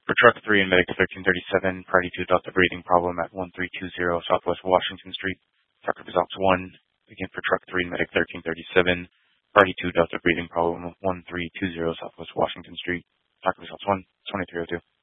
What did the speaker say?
For truck 3 and medic 1337, party 2 Delta breathing problem at 1320 Southwest Washington Street. Talk results 1. Again for truck 3 and medic 1337, party 2 Delta breathing problem at 1320 Southwest Washington Street. Talk results 1, 2302.